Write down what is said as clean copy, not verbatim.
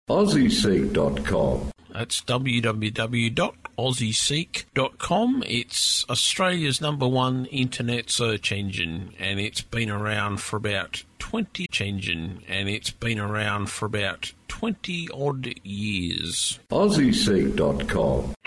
AussieSeek.com. That's www.aussieseek.com. It's Australia's #1 internet search engine, and it's been around for about 20 odd years. AussieSeek.com.